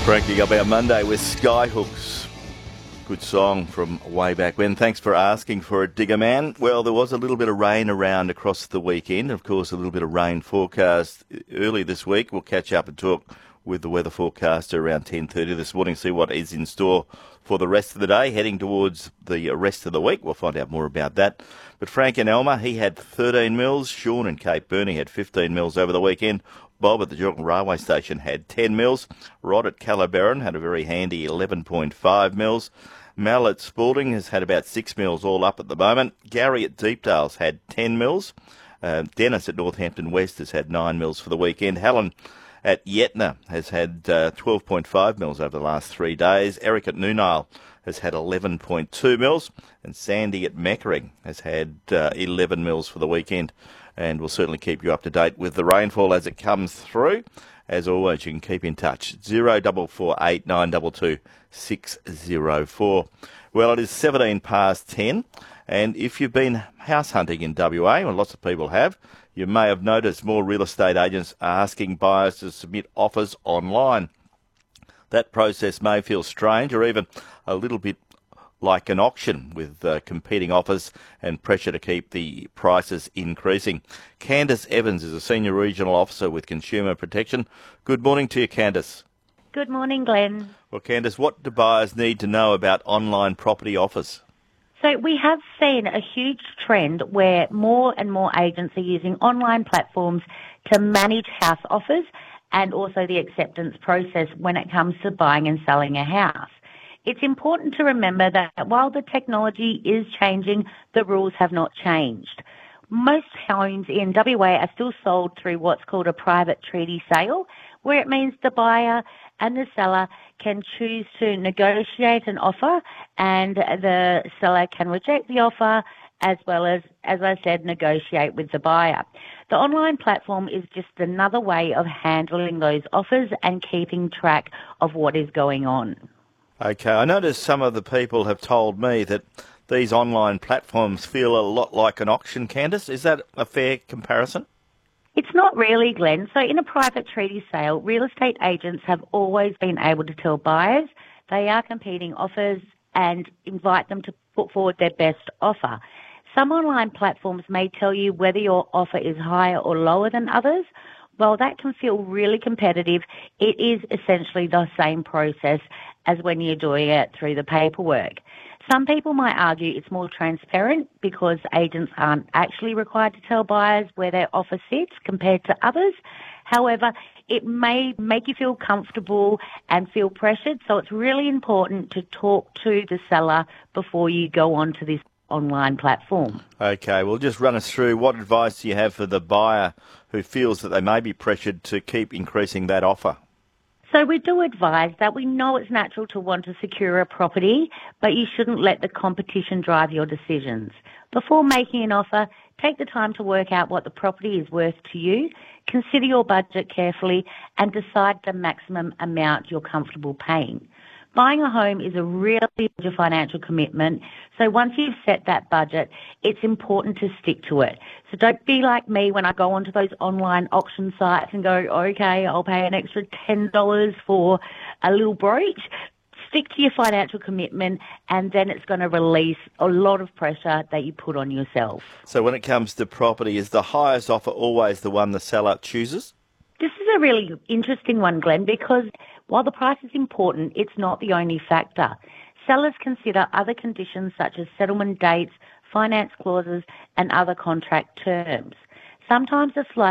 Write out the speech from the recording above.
Cranking up our Monday with Skyhooks. Good song from way back when. Thanks for asking for it, Digger Man. Well, there was a little bit of rain around across the weekend. Of course, a little bit of rain forecast early this week. We'll catch up and talk with the weather forecaster around 10:30 this morning, see what is in store for the rest of the day, heading towards the rest of the week. We'll find out more about that. But Frank in Elmer, he had 13 mils. Sean in Cape Burney had 15 mils over the weekend. Bob at the Geelong Railway Station had 10 mils. Rod at Calabaron had a very handy 11.5 mils. Mel at Spalding has had about 6 mils all up at the moment. Gary at Deepdale's had 10 mils. Dennis at Northampton West has had 9 mils for the weekend. Helen at Yetna has had 12.5 mils over the last 3 days. Eric at Noonile has had 11.2 mils. And Sandy at Meckering has had 11 mils for the weekend. And we'll certainly keep you up to date with the rainfall as it comes through. As always, you can keep in touch. 0448 922 604. Well, it is 17 past 10. And if you've been house hunting in WA, and lots of people have, you may have noticed more real estate agents are asking buyers to submit offers online. That process may feel strange or even a little bit like an auction with competing offers and pressure to keep the prices increasing. Candice Evans is a Senior Regional Officer with Consumer Protection. Good morning to you, Candice. Good morning, Glenn. Well, Candice, what do buyers need to know about online property offers? So we have seen a huge trend where more and more agents are using online platforms to manage house offers and also the acceptance process when it comes to buying and selling a house. It's important to remember that while the technology is changing, the rules have not changed. Most homes in WA are still sold through what's called a private treaty sale, where it means the buyer and the seller can choose to negotiate an offer and the seller can reject the offer as well as I said, negotiate with the buyer. The online platform is just another way of handling those offers and keeping track of what is going on. Okay, I noticed some of the people have told me that these online platforms feel a lot like an auction, Candice. Is that a fair comparison? It's not really, Glenn. So in a private treaty sale, real estate agents have always been able to tell buyers they are competing offers and invite them to put forward their best offer. Some online platforms may tell you whether your offer is higher or lower than others. While that can feel really competitive, it is essentially the same process as when you're doing it through the paperwork. Some people might argue it's more transparent because agents aren't actually required to tell buyers where their offer sits compared to others. However, it may make you feel comfortable and feel pressured, so it's really important to talk to the seller before you go on to this online platform. Okay, well, just run us through what advice do you have for the buyer who feels that they may be pressured to keep increasing that offer? So we do advise that we know it's natural to want to secure a property, but you shouldn't let the competition drive your decisions. Before making an offer, take the time to work out what the property is worth to you, consider your budget carefully, and decide the maximum amount you're comfortable paying. Buying a home is a really major financial commitment, so once you've set that budget, it's important to stick to it. So don't be like me when I go onto those online auction sites and go, okay, I'll pay an extra $10 for a little brooch. Stick to your financial commitment, and then it's going to release a lot of pressure that you put on yourself. So when it comes to property, is the highest offer always the one the seller chooses? This is a really interesting one, Glenn, because while the price is important, it's not the only factor. Sellers consider other conditions such as settlement dates, finance clauses, and other contract terms. Sometimes a slight